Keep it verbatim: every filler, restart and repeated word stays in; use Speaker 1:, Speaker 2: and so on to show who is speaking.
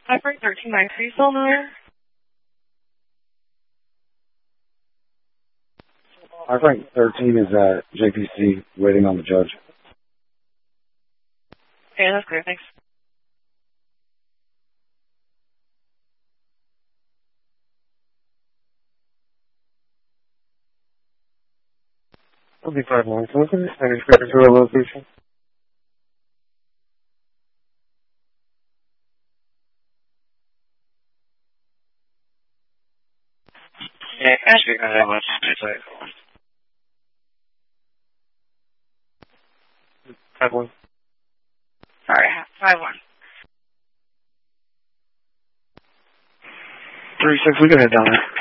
Speaker 1: five right thirteen nine, are you still there?
Speaker 2: five right thirteen is at J P C, waiting on the judge.
Speaker 1: Okay, that's clear, thanks.
Speaker 2: I'll be five one. Can I look at this? I just got to a location.
Speaker 3: Yeah, ask me because I want to say
Speaker 2: five one.
Speaker 3: Sorry, five one.
Speaker 2: three six, we can head down there.